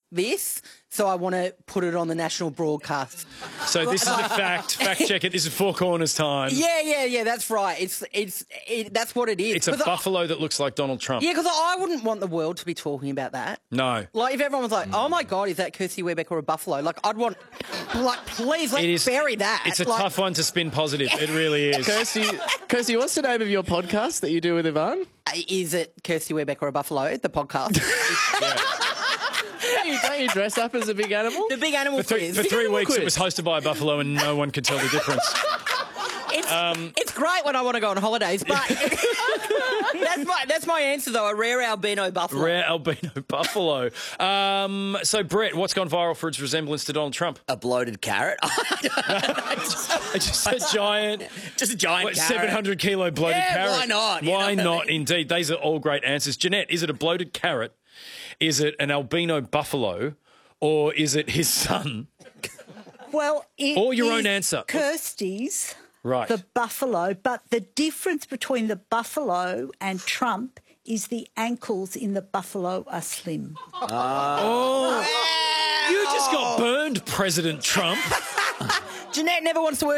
this, so I want to put it on the national broadcast. So this is a fact. Fact check it. This is Four Corners time. Yeah, that's right. That's what it is. It's a buffalo that looks like Donald Trump. Yeah, because I wouldn't want the world to be talking about that. No. Like, if everyone was like, oh, my God, is that Kirsty Webeck or a buffalo? Like, I'd want, like, please, let's bury that. It's a tough one to spin positive. It really is. Kirsty, what's the name of your podcast that you do with Ivan? Is it Kirsty Webeck or a buffalo, the podcast? Don't you dress up as a big animal? The big animal quiz. For 3 weeks, it was hosted by a buffalo and no one could tell the difference. It's great when I want to go on holidays, but that's my answer, though, a rare albino buffalo. Rare albino buffalo. So, Brett, what's gone viral for its resemblance to Donald Trump? A bloated carrot. Just a giant... Just a giant carrot. 700 kilo bloated carrot. Why not? Why not, indeed? These are all great answers. Jeanette, is it a bloated carrot? Is it an albino buffalo? Or is it his son? Well, it or your is own answer. Kirsty's, right. The buffalo, but the difference between the buffalo and Trump is the ankles in the buffalo are slim. You just got burned, President Trump. Jeanette never wants to work